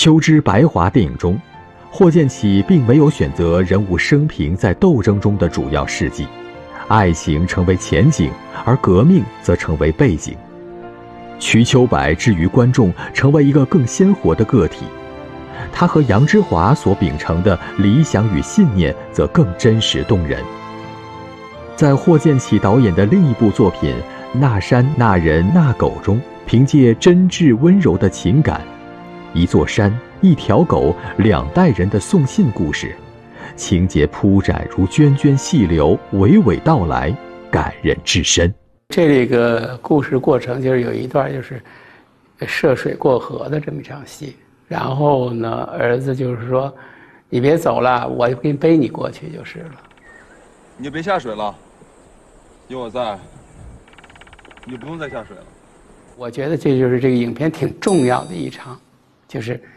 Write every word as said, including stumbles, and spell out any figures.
秋之白华电影中，霍建起并没有选择人物生平在斗争中的主要事迹，爱情成为前景，而革命则成为背景。瞿秋白置于观众成为一个更鲜活的个体，他和杨之华所秉承的理想与信念则更真实动人。在霍建起导演的另一部作品《那山那人那狗》中，凭借真挚温柔的情感，一座山一条狗两代人的送信故事，情节铺展如涓涓细流，娓娓道来，感人至深。 这里个故事过程就是有一段就是涉水过河的这么一场戏，然后呢，儿子就是说：“你别走了，我给你背你过去就是了。” 你就别下水了，有我在，你就不用再下水了。 我觉得这就是这个影片挺重要的一场，就是